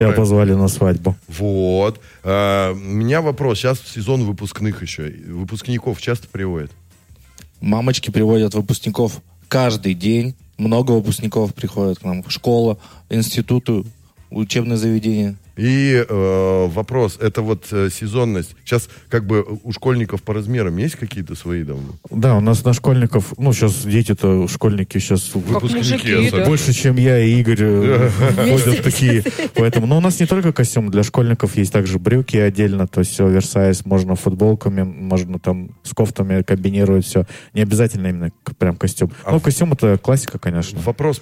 Тебя позвали на свадьбу. Вот. У меня вопрос. Сейчас сезон выпускных еще. Выпускников часто приводят? Мамочки приводят выпускников каждый день. Много выпускников приходят к нам в школу, институты, учебные заведения. И вопрос, это вот сезонность. Сейчас как бы у школьников по размерам есть какие-то свои давно? Да, у нас на школьников, сейчас дети-то, школьники сейчас выпускники, да. больше, чем я и Игорь ходят такие. Поэтому, но у нас не только костюм для школьников, есть также брюки отдельно, то есть оверсайз, можно футболками, можно там с кофтами комбинировать все. Не обязательно именно прям костюм. Костюм это классика, конечно. Вопрос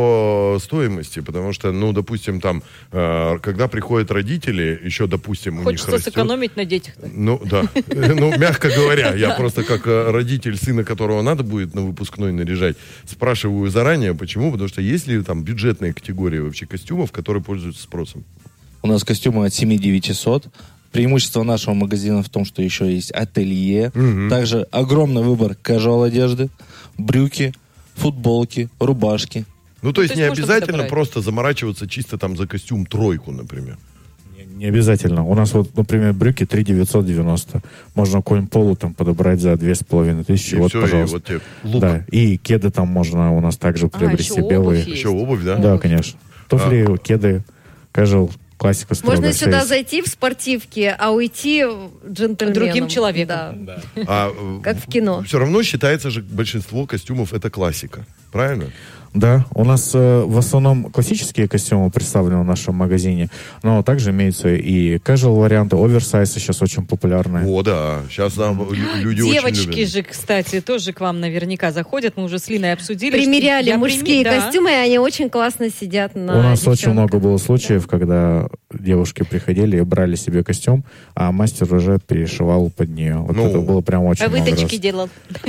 по стоимости, потому что, допустим, там, когда приходят родители, еще, допустим, Хочется у них растет... сэкономить на детях-то. Да. Мягко говоря, я просто как родитель сына, которого надо будет на выпускной наряжать, спрашиваю заранее, почему? Потому что есть ли там бюджетные категории вообще костюмов, которые пользуются спросом? У нас костюмы от 7-900. Преимущество нашего магазина в том, что еще есть ателье. Также огромный выбор casual одежды, брюки, футболки, рубашки. То есть не обязательно просто заморачиваться чисто там за костюм тройку, например. Не обязательно. У нас вот, например, брюки 3 990. Можно какой-нибудь полу там подобрать за 2500. Вот, все, пожалуйста. И вот тебе лук. Да. И кеды там можно у нас также приобрести еще белые. обувь есть. Еще обувь, да? Да, конечно. Туфли, кеды, casual, классика строго. Можно сюда есть. зайти в спортивке, а уйти джентльменом. Другим человеком. Да. Как в кино. Все равно считается же, большинство костюмов это классика. Правильно? Да, у нас в основном классические костюмы представлены в нашем магазине, но также имеются и casual варианты, оверсайз сейчас очень популярны. О, да, сейчас люди очень Девочки любят. же, кстати, тоже к вам наверняка заходят. Мы уже с Линой обсудили. Примеряли мужские да. костюмы, и они очень классно сидят на У нас девчонках. очень много было случаев, когда девушки приходили и брали себе костюм, а мастер уже перешивал под нее. Вот это было прям очень много раз. Выточки делал.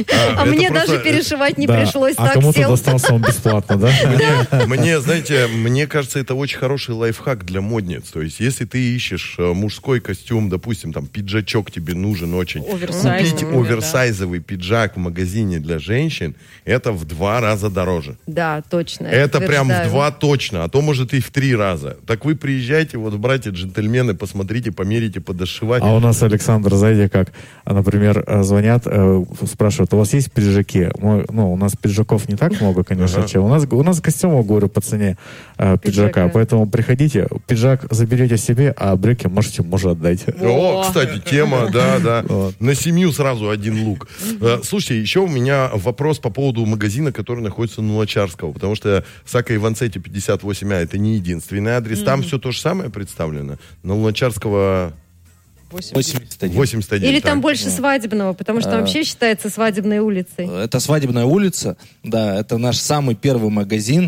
А мне даже перешивать не пришлось, а так кому-то сел. достался он бесплатно, да? Мне кажется, это очень хороший лайфхак для модниц. То есть, если ты ищешь мужской костюм, допустим, там, пиджачок тебе нужен очень. Купить оверсайзовый пиджак в магазине для женщин, это в 2 раза дороже. Да, точно. Это прям в 2 точно, а то, может, и в 3 раза. Так вы приезжайте, вот, братья джентльмены, посмотрите, померите, подошивать. А у нас, Александр, знаете как, например, звонят, спрашивают, у вас есть пиджаки? У нас пиджаков не так много, конечно, чем. У нас костюмов, говорю, по цене пиджака, поэтому приходите, пиджак заберете себе, а брюки можете мужу отдать. О, кстати, тема, да. На семью сразу один лук. Слушайте, еще у меня вопрос по поводу магазина, который находится на Луначарского, потому что Сака Иванцетти 58А это не единственный адрес, там все то же самое представлено. На Луначарского 81. Или там больше свадебного, потому что вообще считается свадебной улицей. Это свадебная улица, да, это наш самый первый магазин.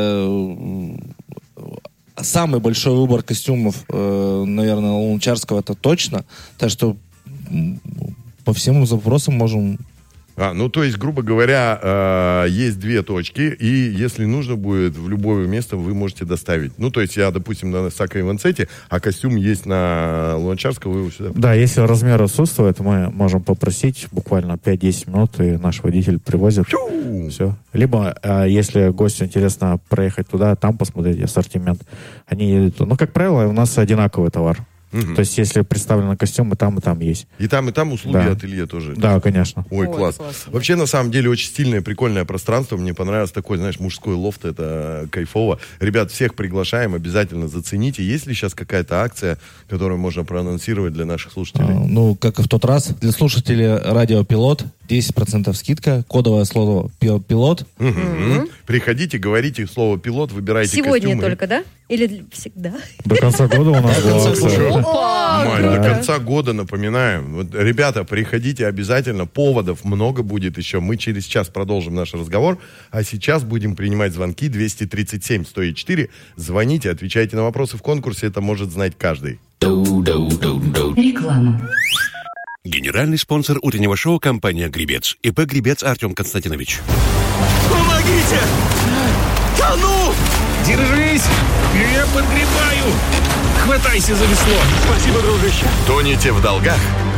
Самый большой выбор костюмов, наверное, Луначарского, это точно. Так что по всем запросам можем... То есть, грубо говоря, есть 2 точки, и если нужно будет, в любое место вы можете доставить. То есть, я, допустим, на Сака Иванцетти, а костюм есть на Луначарского, вы его сюда... Да, если размер отсутствует, мы можем попросить буквально 5-10 минут, и наш водитель привозит. Все. Либо, если гостю интересно проехать туда, там посмотреть ассортимент, они едут. Как правило, у нас одинаковый товар. То есть, если представлены костюмы, там и там есть. И там услуги ателье тоже. Да, конечно. Ой, класс. Вообще, на самом деле, очень стильное, прикольное пространство. Мне понравилось такой, мужской лофт. Это кайфово. Ребят, всех приглашаем. Обязательно зацените. Есть ли сейчас какая-то акция, которую можно проанонсировать для наших слушателей? Как и в тот раз. Для слушателей радио «Пилот» 10% скидка. Кодовое слово «Пилот». Приходите, говорите слово «Пилот», выбирайте Сегодня костюмы. Только, да? Или всегда? До конца года у нас была акция. До конца года, напоминаем. Ребята, приходите обязательно. Поводов много будет еще. Мы через час продолжим наш разговор. А сейчас будем принимать звонки 237-104. Звоните, отвечайте на вопросы в конкурсе. Это может знать каждый. Реклама. Генеральный спонсор утреннего шоу — компания «Гребец». ИП «Гребец» Артем Константинович. Помогите! Тону! Держись! Я подгребаю! Хватайся за весло! Спасибо, дружище! Тоните в долгах?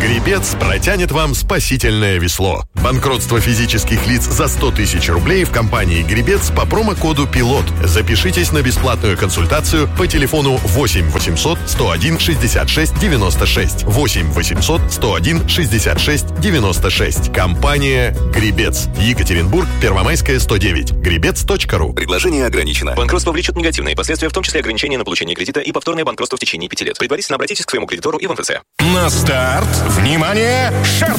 Гребец протянет вам спасительное весло. Банкротство физических лиц за 100 тысяч рублей в компании «Гребец» по промокоду «Пилот». Запишитесь на бесплатную консультацию по телефону 8 800 101 66 96. 8 800 101 66 96. Компания «Гребец». Екатеринбург, Первомайская, 109. Гребец.ру. Предложение ограничено. Банкротство влечет негативные последствия, в том числе ограничение на получение кредита и повторное банкротство в течение 5 лет. Предварительно обратитесь к своему кредитору и в МФЦ. На старт! Внимание! Шарт!